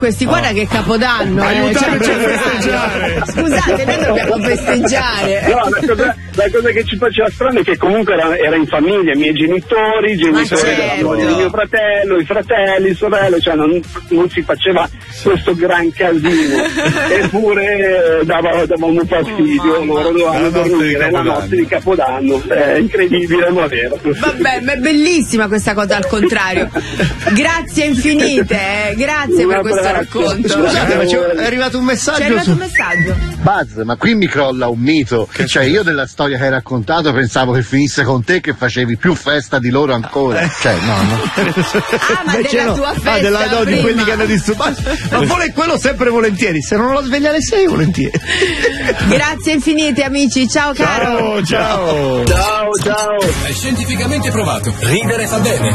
Questi guarda che capodanno, aiutateci a festeggiare. Scusate, noi dobbiamo festeggiare. No, la cosa che ci faceva strano è che comunque era in famiglia, i miei genitori della moglie di mio fratello, i fratelli, sorelle, cioè non si faceva questo gran casino. Eppure davamo fastidio, loro dovevano dormire la notte di Capodanno. È incredibile, ma vero. Vabbè, ma è bellissima questa cosa al contrario. Grazie infinite, grazie per questo racconto. Scusate, ma è arrivato un messaggio. C'è arrivato un messaggio. Buzz, ma qui mi crolla un mito. Cioè, io della storia che hai raccontato pensavo che finisse con te, che facevi più festa di loro ancora. Cioè, no. Ma della tua festa di quelli che hanno disturbato. Ma vuole quello sempre volentieri. Se non lo sveglia alle 6, volentieri. Grazie infinite, amici. Ciao caro. Ciao. Ciao. È scientificamente provato. Ridere fa bene.